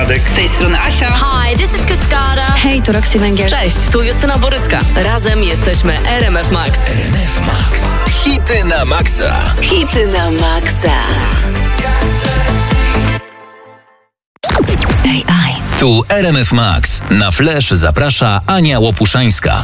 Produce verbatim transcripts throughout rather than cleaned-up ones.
Radek. Z tej strony Asia. Hi, this is Kaskada. Hej, tu Roxy Węgiel. Cześć, tu Justyna Borycka. Razem jesteśmy R M F Max. R M F Max. Hity na maksa. Hity na maksa. A I. Tu R M F Max. Na Flash zaprasza Ania Łopuszańska.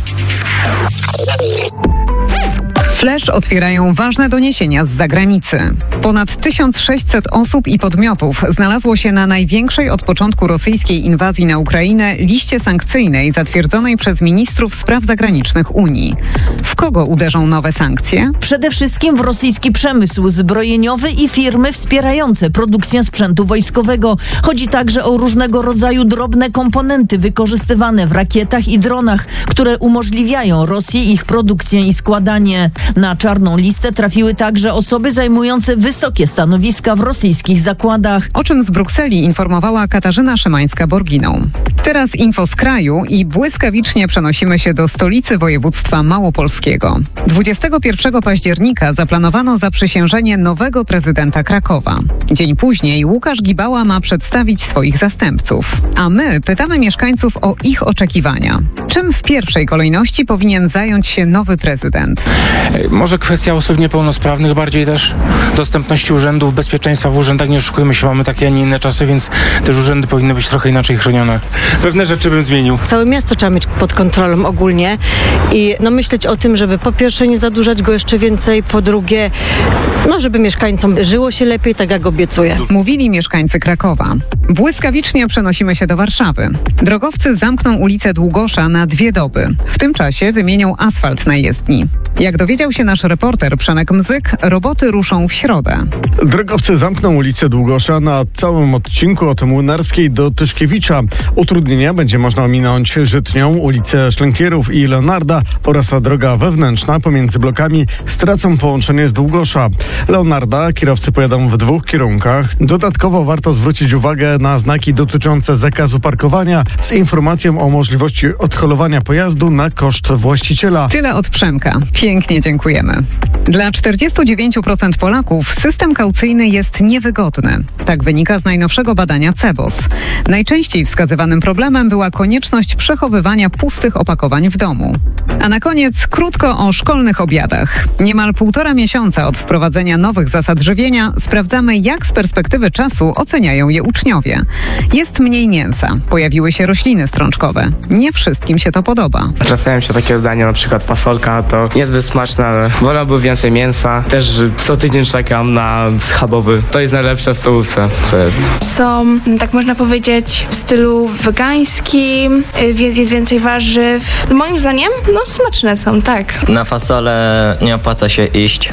Flash otwierają ważne doniesienia z zagranicy. Ponad tysiąc sześćset osób i podmiotów znalazło się na największej od początku rosyjskiej inwazji na Ukrainę liście sankcyjnej zatwierdzonej przez ministrów spraw zagranicznych Unii. W kogo uderzą nowe sankcje? Przede wszystkim w rosyjski przemysł zbrojeniowy i firmy wspierające produkcję sprzętu wojskowego. Chodzi także o różnego rodzaju drobne komponenty wykorzystywane w rakietach i dronach, które umożliwiają Rosji ich produkcję i składanie. Na czarną listę trafiły także osoby zajmujące wysokie stanowiska w rosyjskich zakładach. O czym z Brukseli informowała Katarzyna Szymańska-Borginą. Teraz info z kraju i błyskawicznie przenosimy się do stolicy województwa małopolskiego. dwudziestego pierwszego października zaplanowano zaprzysiężenie nowego prezydenta Krakowa. Dzień później Łukasz Gibała ma przedstawić swoich zastępców. A my pytamy mieszkańców o ich oczekiwania. Czym w pierwszej kolejności powinien zająć się nowy prezydent? Może kwestia osób niepełnosprawnych, bardziej też dostępności urzędów, bezpieczeństwa w urzędach. Nie oszukujmy się, mamy takie, a nie inne czasy, więc też urzędy powinny być trochę inaczej chronione. Pewne rzeczy bym zmienił. Całe miasto trzeba mieć pod kontrolą ogólnie i no myśleć o tym, żeby po pierwsze nie zadłużać go jeszcze więcej, po drugie, no żeby mieszkańcom żyło się lepiej, tak jak obiecuję. Mówili mieszkańcy Krakowa. Błyskawicznie przenosimy się do Warszawy. Drogowcy zamkną ulicę Długosza na dwie doby. W tym czasie wymienią asfalt na jezdni. Jak dowiedział się nasz reporter Przemek Mzyk, roboty ruszą w środę. Drogowcy zamkną ulicę Długosza na całym odcinku od Młynarskiej do Tyszkiewicza. Utrudnienia będzie można ominąć Żytnią, ulicę Szlękierów i Leonarda oraz droga wewnętrzna pomiędzy blokami stracą połączenie z Długosza. Leonarda kierowcy pojadą w dwóch kierunkach. Dodatkowo warto zwrócić uwagę na znaki dotyczące zakazu parkowania z informacją o możliwości odholowania pojazdu na koszt właściciela. Tyle od Przemka. Pięknie dziękujemy. Dla czterdziestu dziewięciu procent Polaków system kaucyjny jest niewygodny. Tak wynika z najnowszego badania Cebos. Najczęściej wskazywanym problemem była konieczność przechowywania pustych opakowań w domu. A na koniec krótko o szkolnych obiadach. Niemal półtora miesiąca od wprowadzenia nowych zasad żywienia sprawdzamy, jak z perspektywy czasu oceniają je uczniowie. Jest mniej mięsa, pojawiły się rośliny strączkowe. Nie wszystkim się to podoba. Trafiają się takie dania, na przykład fasolka, to niezbyt smaczne, ale wolałbym więcej mięsa. Też co tydzień czekam na schabowy. To jest najlepsze w stołówce, co jest. Są, tak można powiedzieć, w stylu wegańskim, więc jest więcej warzyw. Moim zdaniem, no smaczne są, tak. Na fasolę nie opłaca się iść,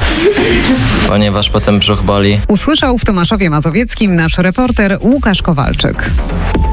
ponieważ potem brzuch boli. Usłyszał w Tomaszowie Mazowieckim nasz reporter Łukasz Kowalczyk.